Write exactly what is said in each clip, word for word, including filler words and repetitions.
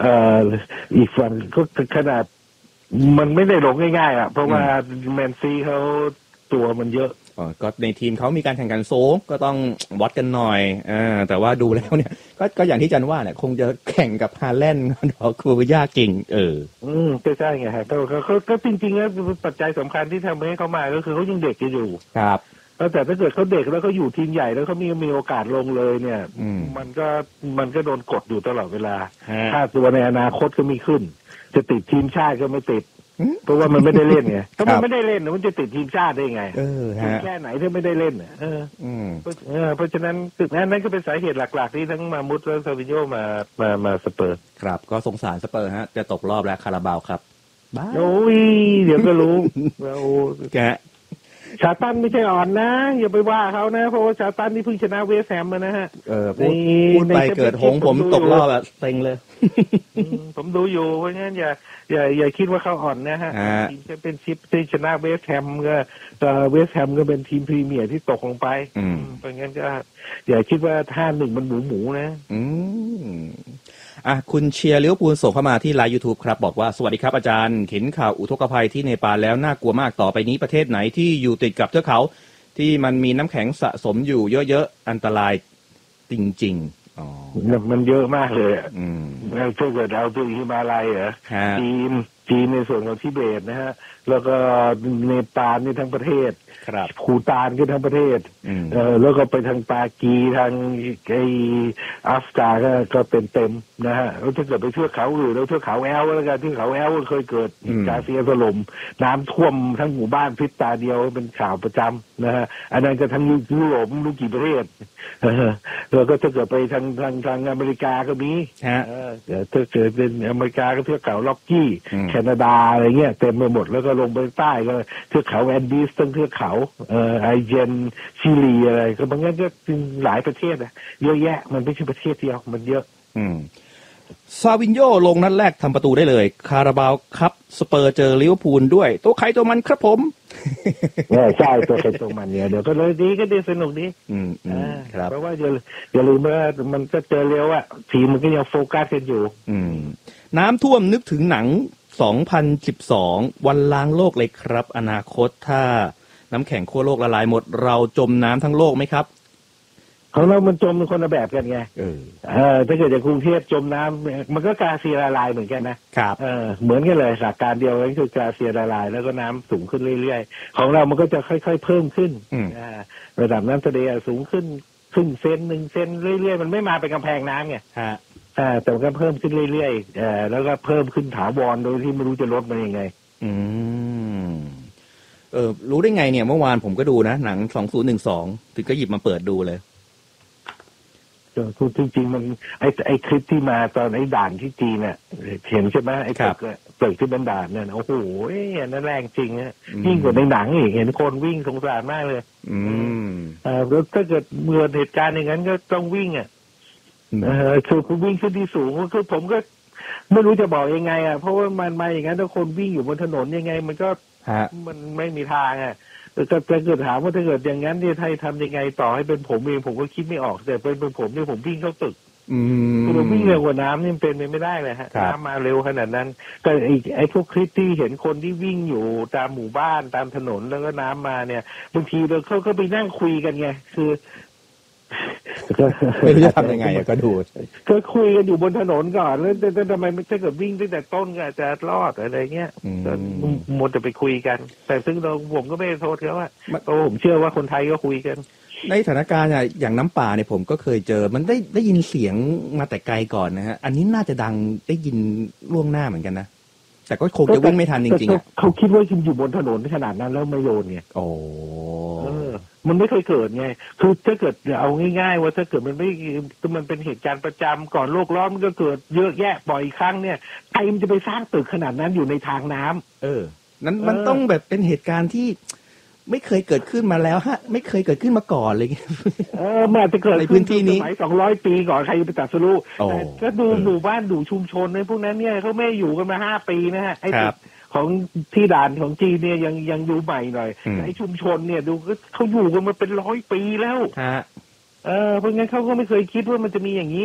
เอ่ออีกฝั่งก็ขนาดมันไม่ได้ลงง่ายๆอ่ะเพราะว่าแมนซีเขาตัวมันเยอะอ๋อก็ในทีมเขามีการแข่งขันสูงก็ต้องวัดกันหน่อยอ่าแต่ว่าดูแล้วเนี่ยก็ก็อย่างที่จันว่าเนี่ยคงจะแข่งกับฮาแลนด์ดอกคูยากจริงเอออืมใช่ไงฮะก็ก็ก็จริงๆแล้วปัจจัยสำคัญที่ทำให้เขามาก็คือเขายังเด็กอยู่ครับแต่ถ้าเกิดเขาเด็กแล้วเขาอยู่ทีมใหญ่แล้วเขามีมีโอกาสลงเลยเนี่ยมันก็มันก็โดนกดอยู่ตลอดเวลาถ้าตัวในอนาคตก็มีขึ้นจะติดทีมชาติก็ไม่ติดเพราะว่ามันไม่ได้เล่นไงถ้ามันไม่ได้เล่นมันจะติดทีมชาติได้ไงเออฮะแค่ไหนถ้าไม่ได้เล่นเออเออเพราะฉะนั้นตึกนั้นนั่นก็เป็นสาเหตุหลักๆที่ทั้งมามุดและซาวิโญมามามาสเปอร์ครับก็สงสารสเปอร์ฮะจะตกรอบแล้วคาราบาวครับบ้าโอ้ยเดี๋ยวก็รู้เราแกชาตันไม่ใช่อ่อนนะอย่าไปว่าเขานะเพราะว่าชาตันนี่เพิ่งชนะเวสต์แฮมมานะฮะเออพูดพูดไปเกิดหงผมตกรอบแบบเซ็งเลยผมดูอยู่เพราะงั้นอย่าอย่าอย่าคิดว่าเขาอ่อนนะฮะทีมแชมเปี้ยนชิพที่ชนะเวสต์แฮมก็เวสต์แฮมก็เป็นทีมพรีเมียร์ที่ตกลงไปเพราะงั้นก็อย่าคิดว่าท่าหนึ่งมันหมูหมูนะอืมอ่ะคุณเชียร์ลิเวอร์พูลส่งเข้ามาที่ไลน์ YouTube ครับบอกว่าสวัสดีครับอาจารย์เห็นข่าวอุทกภัยที่เนปาลแล้วน่ากลัวมากต่อไปนี้ประเทศไหนที่อยู่ติดกับเทือกเขาที่มันมีน้ำแข็งสะสมอยู่เยอะๆอันตรายจริงๆอ๋อมันเยอะมากเลยอ่ะอืมแล้วถ้าเกิดเอาตัวฮิมาลัยเหรอจีนจีนในส่วนของทิเบตนะฮะแล้วก็เนปาลนี่ทั้งประเทศภูฏานก็ทั้งประเทศเออแล้วก็ไปทางปากีทางไออัฟกาก็ก็เต็มเต็มนะฮะแล้วถ้าเกิดไปเทือกเขาอื่นแล้วเทือกเขาแอลแล้วกันเทือกเขาแอลก็เคยเกิดกาเซียถล่มน้ำท่วมทั้งหมู่บ้านพริบตาเดียวเป็นข่าวประจำนะฮะอันนั้นก็ทั้งยุโรปรู้กี่ประเทศแล้วก็ถ้าเกิดไปทางทางทางอเมริกาก็มีถ้าเกิดเป็นอเมริกาก็เทือกเขาล็อกกี้แคนาดาอะไรเงี้ยเต็มไปหมดแล้วก็ลงไปใต้ก็เทือกเขาแอนดีสตั้งเทือกเขาเอ่อไอเจนชิลีอะไรก็บางงั้นก็หลายประเทศอะเยอะแยะมันไม่ใช่ประเทศเดียวมันเยอะอืมซาวินโญลงนัดแรกทำประตูได้เลยคาราบาวครับสเปอร์เจอลิเวอร์พูลด้วยตัวใครตัวมันครับผมใช่ตัวใครตัวมันเนี่ยเดี๋ยวก็เลยดีก็ดีสนุกดีอืมอืมครับเพราะว่าอย่าอย่าลืมว่ามันก็เจอเร็วอะทีมมันก็ยังโฟกัสกันอยู่อืมน้ำท่วมนึกถึงหนังสองพันสิบสองวันล้างโลกเลยครับอนาคตถ้าน้ำแข็งขั้วโลกละลายหมดเราจมน้ำทั้งโลกไหมครับของเรามันจมเป็นคนละแบบกันไงเออเออถ้าเกิดจากกรุงเทพจมน้ำมันก็กาเซียละลายเหมือนกันนะครับเออเหมือนกันเลยหลักการเดียวกันคือกาเซียละลายแล้วก็น้ำสูงขึ้นเรื่อยๆของเรามันก็จะค่อยๆเพิ่มขึ้นอ่าระดับน้ำทะเลสูงขึ้นครึ่งเซนหนึ่งเซนเรื่อยๆมันไม่มาเป็นกำแพงน้ำไงฮะอ่าแต่มันก็เพิ่มขึ้นเรื่อยๆเออแล้วก็เพิ่มขึ้นถาวรโดยที่ไม่รู้จะลดมันยังไงอืมเออรู้ได้ไงเนี่ยเมื่อวานผมก็ดูนะหนังสองพันสิบสองถึงก็หยิบมาเปิดดูเลยจริงจริงมันไอ้ไอ้คลิปที่มาตอนไอ้ด่านที่จีนเนี่ยเห็นใช่ไหมไอ้ตึกตึกที่เป็นด่านเนี่ยโอ้โหนั่นแรงจริงฮะยิ่งกว่าในหนังอีกเห็นคนวิ่งสงสารมากเลยอืมอ่าแล้วถ้าเกิดเมื่อเหตุการณ์อย่างนั้นก็ต้องวิ่งอ่ะเออคือคุณวิ่งขึ้นที่สูงคือผมก็ไม่รู้จะบอกยังไงอ่ะเพราะว่ามันมาอย่างนั้นถ้าคนวิ่งอยู่บนถนนยังไงมันก็มันไม่มีทางอ่ะแต่ถ้าเกิดถามว่าถ้าเกิดอย่างนั้นเนี่ยไทยทำยังไงต่อให้เป็นผมเองผมก็คิดไม่ออกแต่เป็นเป็นผมเนี่ยผมวิ่งเข้าตึกคือวิ่งเร็วกว่าน้ำนี่เป็นไปไม่ได้เลยฮะน้ำมาเร็วขนาดนั้นก็ไอ้ไอ้พวกคลิปที่เห็นคนที่วิ่งอยู่ตามหมู่บ้านตามถนนแล้วก็น้ำมาเนี่ยบางทีเราเขาก็ไปนั่งคุยกันไงคือไม่รู้จะทำยังไงก็ดูก็คุยกันอยู่บนถนนก่อนแล้วแต่ทำไมไม่ใช่เกิดวิ่งตั้งแต่ต้นก็จะรอดอะไรเงี้ยหมดจะไปคุยกันแต่ซึ่งเราผมก็ไม่โทษเขาว่าโอ้ผมเชื่อว่าคนไทยก็คุยกันในสถานการณ์อย่างน้ำป่าเนี่ยผมก็เคยเจอมันได้ได้ยินเสียงมาแต่ไกลก่อนนะฮะอันนี้น่าจะดังได้ยินล่วงหน้าเหมือนกันนะแต่ก็คงจะวิ่งไม่ทันจริงๆอ่ะเขาคิดว่าคุณอยู่บนถนนขนาดนั้นแล้วไม่โยนไงโอ้มันไม่เคยเกิดไงคือถ้าเกิดเอาง่ายๆว่าถ้าเกิดมันไม่มันเป็นเหตุการณ์ประจำก่อนโลกร้อนมันก็เกิดเยอะแยะบ่อยครั้งเนี่ยใครมันจะไปสร้างตึกขนาดนั้นอยู่ในทางน้ำเออนั้นมันต้องแบบเป็นเหตุการณ์ที่ไม่เคยเกิดขึ้นมาแล้วฮะไม่เคยเกิดขึ้นมาก่อนเลยเออมันอาจจะเกิดในพื้นที่นี้สมัยสองร้อยปีก่อนใครไปตัดสรุปก็ดูหมู่บ้านดูชุมชนในพวกนั้นเนี่ยเขาไม่อยู่กันมาห้าปีนะฮะไอ้ของที่ด่านของจีนเนี่ยยังยังอยู่ใหม่หน่อยไอ้ชุมชนเนี่ยดูเขาอยู่กันมาเป็นร้อยปีแล้วเออเพราะงั้นเขาก็ไม่เคยคิดว่ามันจะมีอย่างนี้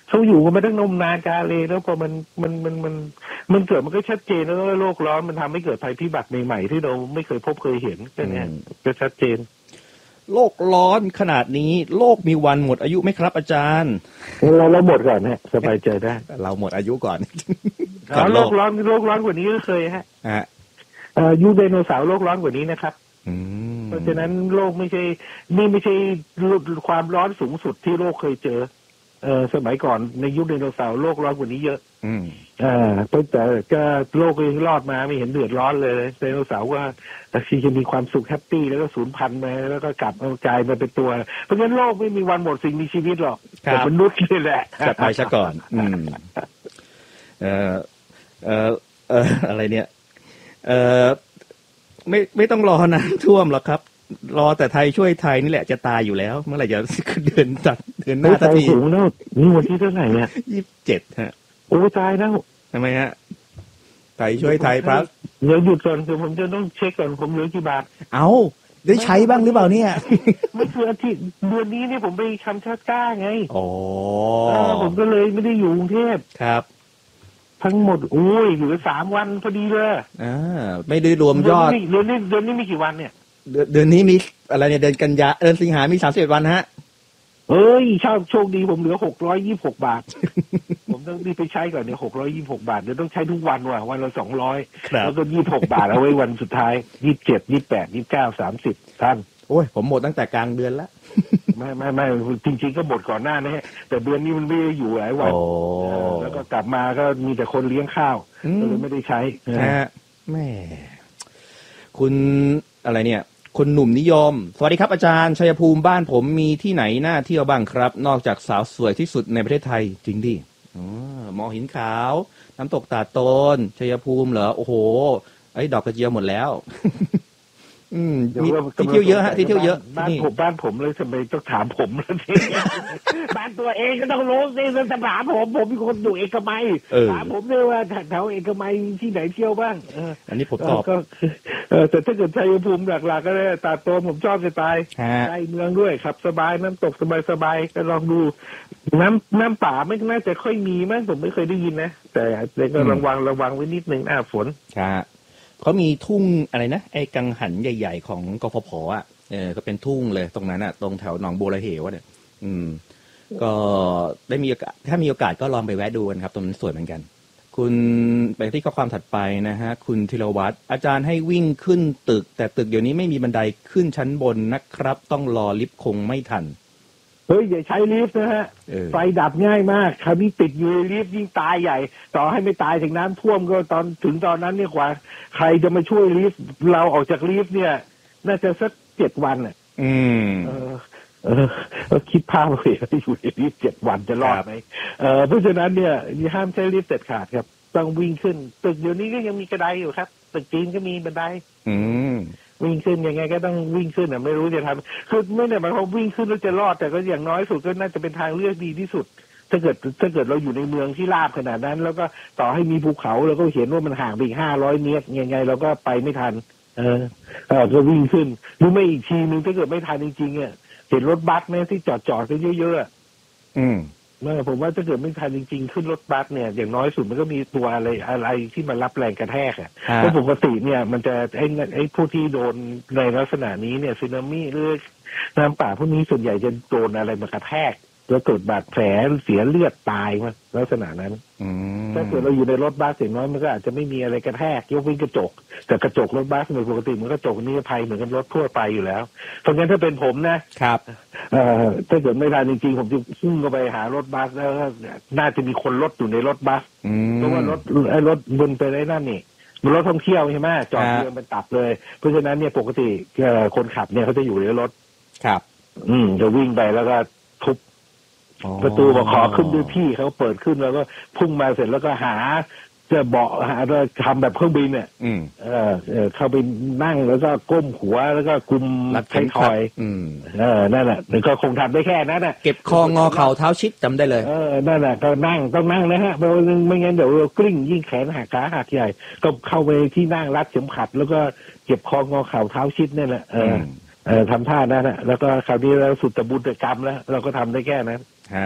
เขาอยู่กันมาตั้งนมนานกาเลยแล้วพอมันมันมันมันมันเกิดมันก็ชัดเจนแล้วโลกร้อนมันทำให้เกิดภัยพิบัติใหม่ๆที่เราไม่เคยพบเคยเห็นแค่นี้ก็ชัดเจนโลกร้อนขนาดนี้โลกมีวันหมดอายุไหมครับอาจารย์เราเราหมดก่อนนะสบายใจได้เราหมดอายุก่อนโลกร้อนโลกร้อนกว่านี้ก็เคยฮะยุคไดโนเสาร์โลกร้อนกว่านี้นะครับเพราะฉะนั้นโลกไม่ใช่นี่ไม่ใช่ความร้อนสูงสุดที่โลกเคยเจอเออสมัยก่อนในยุคไดโนเสาร์โลกร้อนกว่านี้เยอะอ่าแต่ก็โลกยังรอดมาไม่เห็นเดือดร้อนเลยไดโนเสาร์ว่าที่จะมีความสุขแฮปปี้แล้วก็สูญพันธุ์มาแล้วก็กลับเอากลายมาเป็นตัวเพราะฉะนั้นโลกไม่มีวันหมดสิ่งมีชีวิตหรอกแต่มนุษย์นี่แหละจะไปซะก่อนอืมเออเออเอออะไรเนี่ยเออไม่ไม่ต้องรอน้ำท่วมหรอกครับรอแต่ไทยช่วยไทยนี่แหละจะตายอยู่แล้วเมื่อไหร่จะเดือนตัดเดือนหน้าทันทีสูงแล้วนี่วันที่เท่าไหร่เนี่ยยี่สิบเจ็ดฮะโอ้ตายแล้วทำไมฮะไทยช่วยไทยครับเดี๋ยวหยุดก่อนเดี๋ยวผมจะต้องเช็คก่อนผมเหลือกี่บาทเอ้าได้ใช้บ้างหรือเปล่าเนี่ยไม่คืออาทิตย์เดือนนี้เนี่ยผมไปคำชะก้าไงอ๋อผมก็เลยไม่ได้อยู่กรุงเทพครับทั้งหมดโอ้ยอยู่สามวันพอดีเลยอ่าไม่ได้รวมยอดเดือนนี้เดือนนี้มีกี่วันเนี่ยเดือนเดือนนี้มีอะไรเนี่ยเดือนกันยาเดือนสิงหามีสามสิบเอ็ดวันฮะเอ้ยชอบโชคดีผมเหลือหกร้อยยี่สิบหกบาทผมต้องรีบไปใช้ก่อนเนี่ยหกร้อยยี่สิบหกบาทเดี๋ยวต้องใช้ทุกวันว่ะวันละสองร้อยแล้วก็ยี่สิบหกบาทเอาไว้วันสุดท้ายยี่สิบเจ็ดยี่สิบแปดยี่สิบเก้าสามสิบท่านโอ้ยผมหมดตั้งแต่กลางเดือนแล้วไม่ไม่ไม่จริงๆก็หมดก่อนหน้านี้แต่เดือนนี้มันไม่ได้อยู่หลายวันแล้วก็กลับมาก็มีแต่คนเลี้ยงข้าวก็เลยไม่ได้ใช้ฮะแม่คุณอะไรเนี่ยคนหนุ่มนิยมสวัสดีครับอาจารย์ชัยภูมิบ้านผมมีที่ไหนน่าเที่ยวบ้างครับนอกจากสาวสวยที่สุดในประเทศไทยจริงดิอ๋อมอหินขาวน้ำตกตาดโตนชัยภูมิเหรอโอ้โหไอ้ดอกกระเจียวหมดแล้วอืมมีที่เที่ยวเยอะฮะที่เที่ยวเยอะบ้านผมบ้านผมเลยทำไมต้องถามผมล่ะทีบ้านตัวเองก็ต้องรู้สิจะถามผมผมเป็นคนอยู่เอกมัยถามผมด้วยว่าแถวเอกมัยที่ไหนเที่ยวบ้างอันนี้ผมตอบก็แต่ถ้าเกิดชัยภูมิหลักๆก็ได้ตาดโตนผมชอบจะตายใกล้เมืองด้วยครับสบายน้ำตกสบายๆก็ลองดูน้ำน้ำป่าไม่น่าจะค่อยมีมั้งผมไม่เคยได้ยินนะแต่แต่ก็ระวังระวังไว้นิดนึงหน้าฝนครับเขามีทุ่งอะไรนะไอ้กังหันใหญ่ๆของกฟผอ่ะเออก็เป็นทุ่งเลยตรงนั้นอ่ะตรงแถวหนองบัวระเหวเนี่ยอืมก็ได้มีโอกาสถ้ามีโอกาสก็ลองไปแวะดูกันครับตรงนั้นสวยเหมือนกันคุณไปที่ข้อความถัดไปนะฮะคุณธีรวัตรอาจารย์ให้วิ่งขึ้นตึกแต่ตึกเดี๋ยวนี้ไม่มีบันไดขึ้นชั้นบนนะครับต้องรอลิฟต์คงไม่ทันเฮ้ยอย่าใช้ลิฟต์นะฮะไฟดับง่ายมากคราวนี้ติดอยู่ในลิฟต์ยิ่งตายใหญ่ต่อให้ไม่ตายถึงน้ำท่วมก็ตอนถึงตอนนั้นเนี่ยกว่าใครจะมาช่วยลิฟต์เราออกจากลิฟต์เนี่ยน่าจะสักเจ็ดวันอ่ะอืมเออเออคิดภาพเลยที่อยู่ในลิฟต์เจ็ดวันจะรอดไหมเออเพราะฉะนั้นเนี่ยห้ามใช้ลิฟต์เด็ดขาดครับต้องวิ่งขึ้นตึกเดี๋ยวนี้ก็ยังมีกระไดอยู่ครับตึกจีนก็มีบันไดอืมวิ่งขึ้นยังไงก็ต้องวิ่งขึ้นอ่ะไม่รู้จะทำคือไม่ได้หมายความวิ่งขึ้นแล้วจะรอดแต่ก็อย่างน้อยสุดก็น่าจะเป็นทางเลือกดีที่สุดถ้าเกิดถ้าเกิดเราอยู่ในเมืองที่ราบขนาดนั้นแล้วก็ต่อให้มีภูเขาเราก็เห็นว่ามันห่างไปอีกห้าร้อยเมตรยังไงเราก็ไปไม่ทันเออเออก็วิ่งขึ้นหรือไม่อีกทีนึงถ้าเกิดไม่ทันจริงๆอ่ะเห็นรถบัสไหมที่จอดจอดกันเยอะๆอืมไม่ผมว่าถ้าเกิดไม่ทันจริงๆขึ้นรถบัสเนี่ยอย่างน้อยสุดมันก็มีตัวอะไรอะไรที่มารับแรงกระแทกอ่ะเพราะปกติเนี่ยมันจะไอ้ไอ้ผู้ที่โดนในลักษณะนี้เนี่ยสึนามิหรือน้ำป่าพวกนี้ส่วนใหญ่จะโดนอะไรมากระแทกแล้วเกิดบาดแผลเสียเลือดตายมาลักษณะนั้นถ้าเกิดเราอยู่ในรถบัสอย่างน้อยมันก็อาจจะไม่มีอะไรกระแทกยกเว้นกระจกแต่กระจกรถบัสโดยปกติมันกระจกนี่ภัยเหมือนกับรถทั่วไปอยู่แล้วเพราะงั้นถ้าเป็นผมนะครับเอ่อถ้าเกิดไม่ทันจริงๆผมจะพุ่งเข้าไปหารถบัสแล้วน่าจะมีคนรถอยู่ในรถบัสเพราะว่ารถไอ้รถบนไปได้นั่นนี่มันรถท่องเที่ยวใช่ไหมจอดเรือเป็นตับเลยเพราะฉะนั้นเนี่ยปกติคนขับเนี่ยเขาจะอยู่ในรถครับอืมจะวิ่งไปแล้วก็ทุบประตูบอกขอขึ้นด้วยพี่เขาเปิดขึ้นแล้วก็พุ่งมาเสร็จแล้วก็หาจะเบาะหาทำแบบเครื่องบินเนี่ยเออเข้าไปนั่งแล้วก็ก้มหัวแล้วก็กุมไททอยเออนั่นแหละแต่ก็คงทำได้แค่นั้นน่ะเก็บคองอเข่าเท้าชิดจำได้เลยเออนั่นแหละก็นั่งต้องนั่งนะฮะเพราะไม่งั้นเดี๋ยวเรากลิ้งยิ่งแขนหักขาหักใหญ่ก็เข้าไปที่นั่งรัดเข็มขัดแล้วก็เก็บคองอเข่าเท้าชิดนี่แหละเออเออทำท่านั้นนะแล้วก็คราวนี้เราสุดตะบุญตะกรรมแล้วเราก็ทำได้แค่นั้นฮะ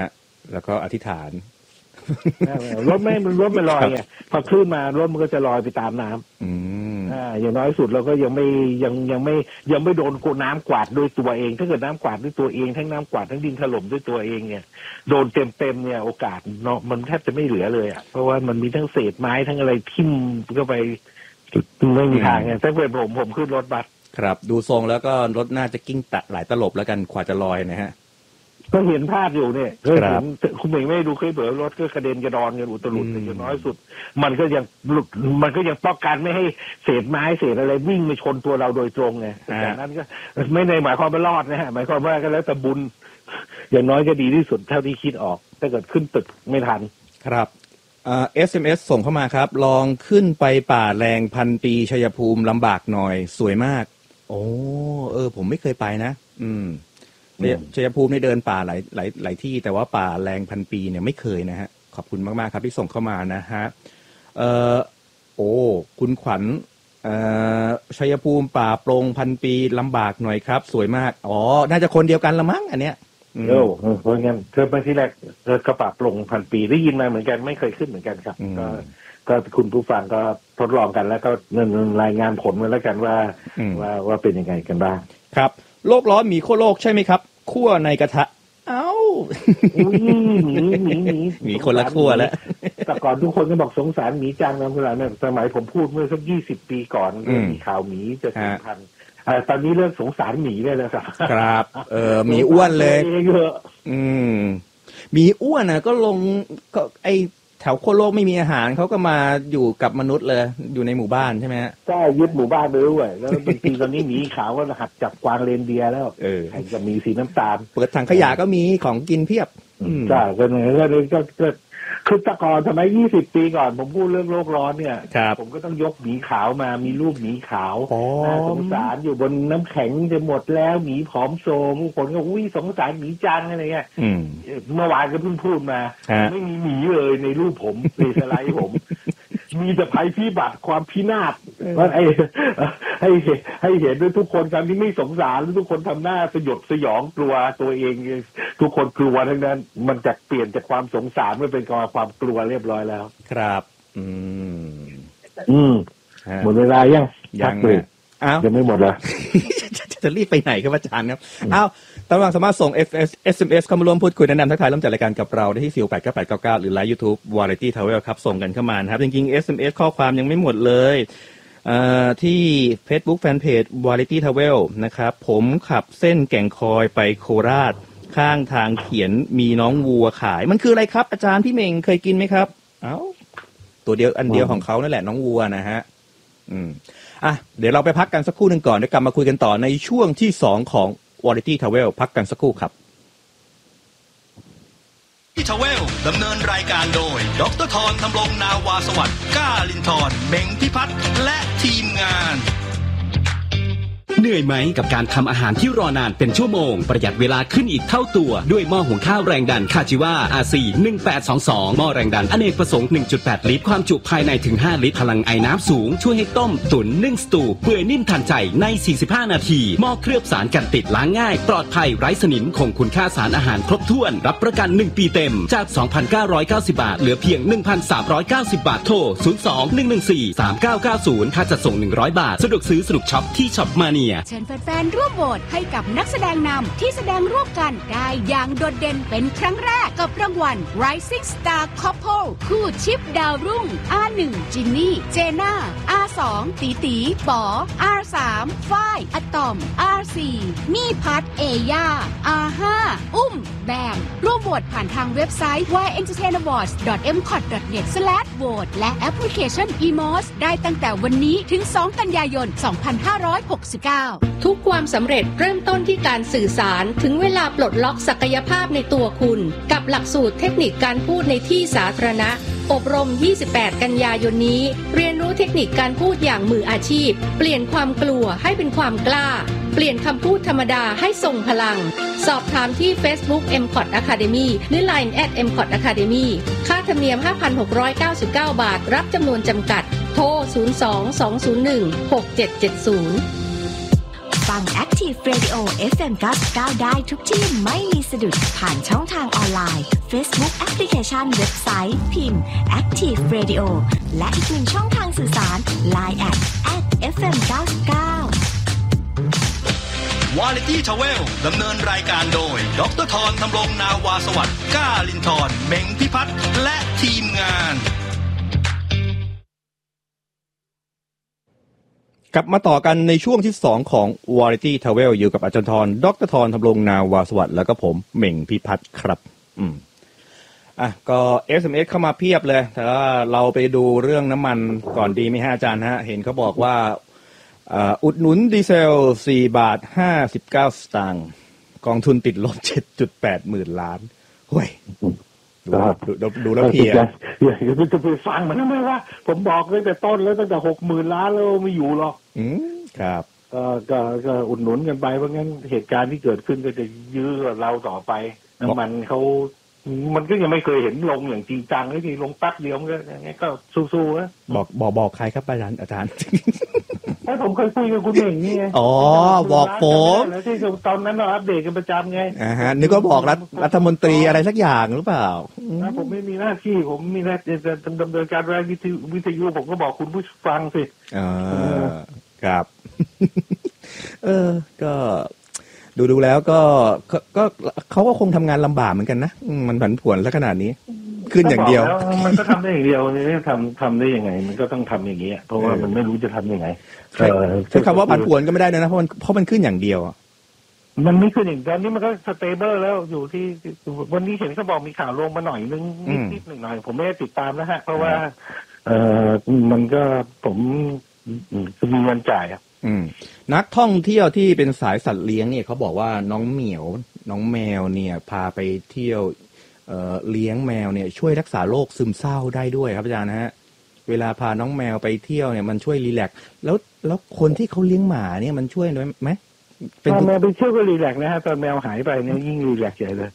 แล้วก็อธิษฐานรถไม่รถไม่ลอยไงพอคลื่นมารถมันก็จะลอยไปตามน้ำอืมอ่าอย่างน้อยสุดเราก็ยังไม่ยังยังไม่ยังไม่โดนกูน้ำกวาดด้วยตัวเองถ้าเกิดน้ำกวาดด้วยตัวเองทั้งน้ำกวาดทั้งดินถล่มด้วยตัวเองเนี่ยโดนเต็มเต็มเนี่ยโอกาสเนาะมันแทบจะไม่เหลือเลยอ่ะเพราะว่ามันมีทั้งเศษไม้ทั้งอะไรทิ่มเข้าไปไม่มีทางไงถ้าเป็นผมผมขึ้นรถบัสครับดูทรงแล้วก็รถน่าจะกิ้งตะหลายตลบแล้วกันกว่าจะลอยนะฮะก็เห็นภาพอยู่เนี่ยก็เห็นคุณเองไม่ดูเคยเบอรถก็กระเด็นกระดอนกันอุตลุดแต่อย่างน้อยสุดมันก็ยังมันก็ยังป้องกันไม่ให้เศษไม้เศษอะไรวิ่งมาชนตัวเราโดยตรงไงแต่นั้นก็ไม่ในหมายความว่ารอดนะฮะหมายความว่าก็แล้วแต่บุญอย่างน้อยก็ดีที่สุดเท่าที่คิดออกถ้าเกิดขึ้นตึกไม่ทันครับเอ่อ เอส เอ็ม เอส ส่งเข้ามาครับลองขึ้นไปป่าแรงพันปีชัยภูมิลำบากหน่อยสวยมากโอ้เออผมไม่เคยไปนะอืมชัยภูมิในเดินป่าหลายหลายหลายที่แต่ว่าป่าแรงพันปีเนี่ยไม่เคยนะฮะขอบคุณมากๆครับที่ส่งเข้ามานะฮะเอ่อโอ้คุณขวัญเอ่อชัยภูมิป่าโปร่งพันปีลำบากหน่อยครับสวยมากอ๋อน่าจะคนเดียวกันละมั้งอันเนี้ยโอ้เพราะงั้นเธอไปที่แรกเธอกระป่าโปร่งพันปีได้ยินมาเหมือนกันไม่เคยขึ้นเหมือนกันครับก็ก็คุณผู้ฟังก็ทดลองกันแล้วก็รายงานผลมาแล้วกันว่าว่าว่าเป็นยังไงกันบ้างครับโลกร้อนหมีขั้วโลกใช่ไหมครับคั่วในกระทะเอ้าหมีหมีหมีหมีคนละขั้วแล้วแต่ก่อนทุกคนก็บอกสงสารหมีจังนะเวลาเนี่ยสมัยผมพูดเมื่อสักยี่สิบปีก่อนมีข่าวหมีจะสูญพันธุ์ตอนนี้เริ่มสงสารหมีได้แล้วครับครับเออหมีอ้วนเลยอืมหมีอ้วนนะก็ลงก็ไอแถวขั้วโลกไม่มีอาหารเขาก็มาอยู่กับมนุษย์เลยอยู่ในหมู่บ้านใช่ไหมฮะใช่ยึดหมู่บ้านไปด้วยแล้วบางทีตอนนี้หมีขาวก็หัดจับกวางเรนเดียร์แล้วเออจะมีสีน้ำตาลเปิดถังขยะก็มีของกินเพียบใช่ก็เลยก็เลยก็ก็คือตะกอนทำไมยี่สิบปีก่อนผมพูดเรื่องโลกร้อนเนี่ยผมก็ต้องยกหมีขาวมามีรูปหมีขาวน่าสงสารอยู่บนน้ำแข็งจะหมดแล้วหมีผอมโซผู้คนก็อุ้ยสงสารหมีจังอะไรเงี้ยเมื่อวานก็เพิ่งพูดมาไม่มีหมีเลยในรูปผมในสไลด์ผมมีแต่ภัยพิบัติความพินาศว่าไอ้ให้ให้เห็นด้วยทุกคนกันที่ไม่สงสารทุกคนทำหน้าสยดสยองกลัวตัวเองทุกคนกลัวทั้งนั้นมันจะเปลี่ยนจากความสงสารมาเป็นความกลัวเรียบร้อยแล้วครับอืมอืมหมดเวลายังยังเลยอ้าวยังไม่หมดเหรอจะรีบไปไหนครับอาจารย์ครับอ้าวท่านผู้ฟังสามารถส่ง เอส เอ็ม เอส เข้ามาร่วมพูดคุยแนะนำทักทายร่วมจัดรายการกับเราได้ที่สี่ แปด เก้า แปด เก้า เก้าหรือไลน์ YouTube Variety Travel ครับส่งกันเข้ามานะครับจริงๆ เอส เอ็ม เอส ข้อความยังไม่หมดเลยเอ่อที่ Facebook Fanpage Variety Travel นะครับผมขับเส้นแก่งคอยไปโคราชข้างทางเขียนมีน้องวัวขายมันคืออะไรครับอาจารย์พี่เมงเคยกินไหมครับเอ้าตัวเดียวอันเดียวของเขานั่นแหละน้องวัวนะฮะอืมอ่ะเดี๋ยวเราไปพักกันสักครู่หนึ่งก่อนเดี๋ยวกลับมาคุยกันต่อในช่วงที่สองของ Variety Travel พักกันสักครู่ครับ Variety Travel ดำเนินรายการโดยดร.ธรธำรงนาวาสวัสดิ์ก้าลินทร์เม้งพิพัฒน์และทีมงานเหนื่อยไหมกับการทำอาหารที่รอนานเป็นชั่วโมงประหยัดเวลาขึ้นอีกเท่าตัวด้วยหม้อหุงข้าวแรงดันคาจิวา อาร์ ซี หนึ่งแปดสองสองหม้อแรงดันอเนกประสงค์ หนึ่งจุดแปด ลิตรความจุภายในถึงห้าลิตรพลังไอน้ำสูงช่วยให้ต้มตุ๋นนึ่งสตูเปื่อยนิ่มทันใจในสี่สิบห้านาทีหม้อเคลือบสารกันติดล้างง่ายปลอดภัยไร้สนิมคงคุณค่าสารอาหารครบถ้วนรับประกันหนึ่งปีเต็มจาก สองพันเก้าร้อยเก้าสิบ บาทเหลือเพียง หนึ่งพันสามร้อยเก้าสิบ บาทโทรศูนย์ สอง หนึ่ง หนึ่ง สี่ สาม เก้า เก้า ศูนย์ค่าจัดส่งหนึ่งร้อยบาทสะดวกซื้อสะดวกช็อปที่ช็อปมาเนียร่วมโหวตให้กับนักแสดงนำที่แสดงร่วมกันได้อย่างโดดเด่นเป็นครั้งแรกกับรางวัล Rising Star Couple คู่ชิปดาวรุ่ง อาร์ หนึ่ง จินนี่ เจน่า อาร์ สอง ตีตีป๋อ อาร์ สาม ฝ้าย อะตอม อาร์ สี่ มี่พัท เอย่า อาร์ ห้า อุ้ม แบมร่วมโหวตผ่านทางเว็บไซต์ วาย เอ็นเตอร์เทน อวอร์ดส์ ดอท เอ็ม คอท ดอท เน็ต สแลช โหวต และแอปพลิเคชัน อี มอส ได้ตั้งแต่วันนี้ถึง สอง กันยายน สองพันห้าร้อยหกสิบเก้าทุกความสำเร็จเริ่มต้นที่การสื่อสารถึงเวลาปลดล็อกศักยภาพในตัวคุณกับหลักสูตรเทคนิคการพูดในที่สาธารณะอบรมยี่สิบแปดกันยายนนี้เรียนรู้เทคนิคการพูดอย่างมืออาชีพเปลี่ยนความกลัวให้เป็นความกล้าเปลี่ยนคำพูดธรรมดาให้ทรงพลังสอบถามที่ Facebook เอ็ม คอท Academy หรือ ไลน์ แอท เอ็ม คอท Academy ค่าธรรมเนียม ห้าพันหกร้อยเก้าสิบเก้า บาทรับจำนวนจำกัดโทรศูนย์ สอง สอง ศูนย์ หนึ่ง หก เจ็ด เจ็ด ศูนย์ฟัง Active Radio เอฟ เอ็ม เก้าสิบเก้าได้ทุกที่ไม่มีสะดุดผ่านช่องทางออนไลน์ Facebook แอปพลิเคชันเว็บไซต์พิมพ์ Active Radio และอีกหนึ่งช่องทางสื่อสาร ไลน์ แอท แอท เอฟ เอ็ม เก้าสิบเก้าวาไรตี้ทราเวลดำเนินรายการโดยดร.ธรธำรงนาวาสวัสดิ์ก้าลินทร์เม้งพิพัฒน์และทีมงานกลับมาต่อกันในช่วงที่สองของ Variety Travel อยู่กับอาจารย์ธรดร.ธรธำรงนาวาสวัสดิ์แล้วก็ผมเหม่งพิพัฒน์ครับอืมอ่ะก็ เอส เอ็ม เอส เข้ามาเพียบเลยแต่ว่าเราไปดูเรื่องน้ำมันก่อนดีไหมฮะอาจารย์ฮะเห็นเขาบอกว่าอ่าอุดหนุนดีเซลสี่บาทห้าสิบเก้าสตางค์กองทุนติดลบ เจ็ดจุดแปด หมื่นล้านเฮ้ยดูดูดูแล้วเพียอย่าจะไปฟังมันทำไมวะผมบอกเลยแต่ต้นแล้วตั้งแต่หกหมื่นล้านแล้วไม่อยู่หรอกอืมครับก็ก็ก็อุดหนุนกันไปเพราะงั้นเหตุการณ์ที่เกิดขึ้นก็จะยื้อเราต่อไปน้ำมันเขามันก็ยังไม่เคยเห็นลงอย่างจริงจังเลยที่ลงแป๊บเดียวก็อย่างเงี้ยก็สู้ๆนะบอกบอกบอกใครครับอาจารย์อาจารย์ถ้าผมเคยคุยกับคุณเองนี่ไงอ๋อบอกผมแล้วที่ตอนนั้นเราอัปเดตกันประจำไงอ่าฮะนึกว่าบอกรัฐรัฐมนตรีอะไรสักอย่างหรือเปล่านะผมไม่มีหน้าที่ผมมีหน้าที่จะดำเนินการรายวิทยุผมก็บอกคุณผู้ฟังสิอ่าครับเออก็ดูดูแล้วก็ก็เขาก็คงทำงานลำบากเหมือนกันนะมันผันผวนซะขนาดนี้ขึ้นอย่างเดียวมันก็ทำได้อย่างเดียวนี่ทำทำได้ยังไงมันก็ต้องทำอย่างนี้เพราะว่ามันไม่รู้จะทำยังไงใช้คำว่าผันผวนก็ไม่ได้นะเพราะมันเพราะมันขึ้นอย่างเดียวมันไม่ขึ้นอย่างตอนนี้มันก็สเตเบิลแล้วอยู่ที่วันนี้เห็นเขาบอกมีข่าวลงมาหน่อยนึงนิดๆหน่อยๆผมไม่ได้ติดตามนะฮะเพราะว่าเออมันก็ผมมีเงินจ่ายอ่ะนักท่องเที่ยวที่เป็นสายสัตว์เลี้ยงเนี่ยเขาบอกว่าน้องเหมียวน้องแมวเนี่ยพาไปเที่ยวเอ่อเลี้ยงแมวเนี่ยช่วยรักษาโรคซึมเศร้าได้ด้วยครับอาจารย์นะฮะเวลาพาน้องแมวไปเที่ยวเนี่ยมันช่วยรีแลกซ์แล้วแล้วคนที่เขาเลี้ยงหมาเนี่ยมันช่วยด้วยไหมเป็นแมวไปเที่ยวก็รีแลกซ์นะฮะตอนแมวหายไปเนี่ยยิ่งรีแลกซ์ใหญ่เลย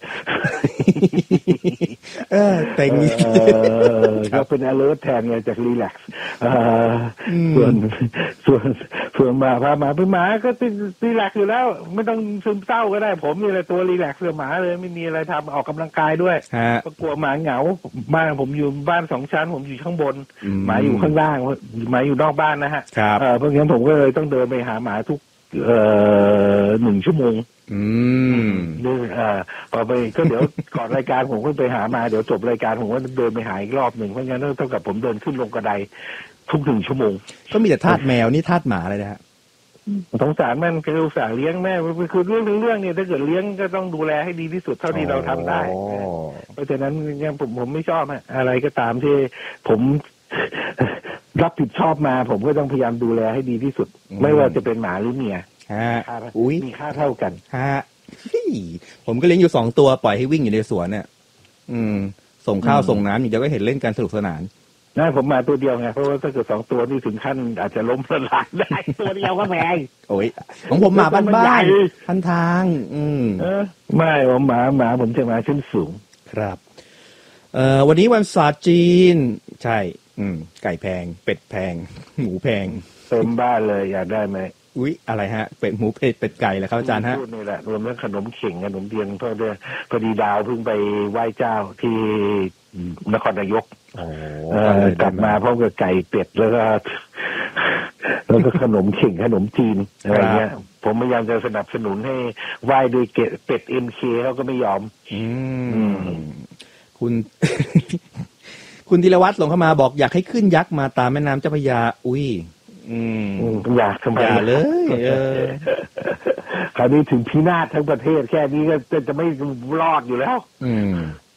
เออแต่งก็เป็น alert แทนไงจากรีแลกซ์ส่วนส่วนส่วนหมาพาหมาไปหมาก็รีแลกซ์อยู่แล้วไม่ต้องซึมเศร้าก็ได้ผมมีอะไรตัวรีแลกซ์เพื่อหมาเลยไม่มีอะไรทำออกกำลังกายด้วยก็กลัวหมาเหงาบ้านผมอยู่บ้านสองชั้นผมอยู่ข้างบนหมาอยู่ข้างล่างหมาอยู่นอกบ้านนะฮะเพราะงั้นผมก็เลยต้องเดินไปหาหมาทุกเอ่อหนึ่งชั่วโมงอืมนี่อ่าพอไปก็เดี๋ยวก่อนรายการผมก็ไปหามาเดี๋ยวจบรายการผมก็เดินไปหาอีกรอบหนึ่งเพราะงั้นเท่ากับผมเดินขึ้นลงกระไดทุกหนึ่งชั่วโมงก็มีแต่ทาสแมวนี่ทาสหมาเลยนะฮะสงสารมันคืออุตส่าห์เลี้ยงแม่คือเรื่องเรื่องเนี่ยถ้าเกิดเลี้ยงก็ต้องดูแลให้ดีที่สุดเท่าที่เราทำได้เพราะฉะนั้นเนี่ยผมผมไม่ชอบอะไรก็ตามที่ผมรับผิดชอบมาผมก็ต้องพยายามดูแลให้ดีที่สุดไม่ว่าจะเป็นหมาหรือเมียฮะอุ้ยมีค่าเท่ากันฮะผมก็เลี้ยงอยู่สองตัวปล่อยให้วิ่งอยู่ในสวนเนี่ยอืมส่งข้าวส่งน้ำอย่างเดียวก็เห็นเล่นกันสนุกสนานน่าผมมาตัวเดียวไงเพราะว่าถ้าเกิดสองตัวนี่ถึงขั้นอาจจะล้มสลายได้ตัวเดียวก็แพงโอ้ยของผมหมาบ้านๆทันทางอืมเออไม่ผมหมาหมาผมจะมาชั้นสูงครับเอ่อวันนี้วันศาสตร์จีนใช่อืมไก่แพงเป็ดแพงหมูแพงเต็มบ้านเลยอยากได้ไหมอุ๊ยอะไรฮะเป็ดหมูเป็ดเป็ดไก่เลยครับอาจารย์ฮะพูดนี่แหละรวมทั้งขนมเข่งขนมเทียนเพราะด้วยพอดีดาวเพิ่งไปไหว้เจ้าที่นครนายกกลับมาพร้อมกับไก่เป็ดแล้วก็แล้วก็ขนมเข่งขนมจีนอะไรเงี้ยผมพยายามจะสนับสนุนให้ไหว้ด้วยเป็ดเอ็มเคเขาก็ไม่ยอมอืมคุณคุณธีรวัฒน์ส่งเข้ามาบอกอยากให้ขึ้นยักษ์มาตามแม่น้ำเจ้าพระยาอุ้ยอืมอยากทำไมอย่าเลยเออคราวนี้ถึงพินาศทั้งประเทศแค่นี้ก็จะไม่รอดอยู่แล้วอืม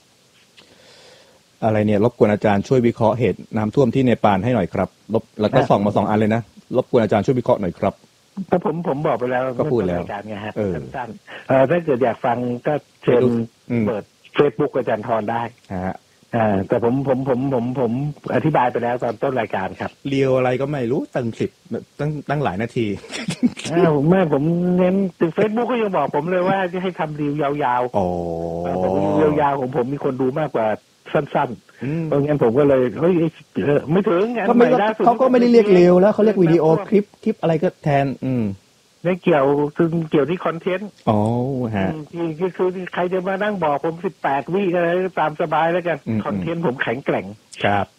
อะไรเนี่ยรบกวนอาจารย์ช่วยวิเคราะห์เหตุน้ำท่วมที่เนปาลให้หน่อยครับลบแล้วก็ส่องมาสองอันเลยนะรบกวนอาจารย์ช่วยวิเคราะห์หน่อยครับถ้าผมผมบอกไปแล้วก็พูดแล้วอาจารย์ไงฮะสั้นๆถ้าเกิดอยากฟังก็เชิญเปิดเฟซบุ๊กอาจารย์ธรได้ฮะอ่าแต่ผมผมผมผมผมอธิบายไปแล้วตอนต้นรายการครับเรียวอะไรก็ไม่รู้ตั้งสิบตั้งตั้งหลายนาทีอ้าวแม่ผมเน้นถึงเฟซบุ๊กก็ยังบอกผมเลยว่าจะให้ทำรีวยาวๆโอ้รีวยาวๆของผมมีคนดูมากกว่าสั้นๆเพราะงั้นผมก็เลยเฮ้ยไม่ถึงไงเขาไม่เขาก็ไม่ได้เรียกเรียวแล้วเขาเรียกวิดีโอคลิปคลิปอะไรก็แทนอืมไม่เกี่ยวคือเกี่ยวที่คอนเทนต์อ๋อฮะคือคือใครจะมานั่งบอกผมสิบแปดวิอะไรตามสบายแล้วกันคอนเทนต์ผมแข็งแกร่งครับ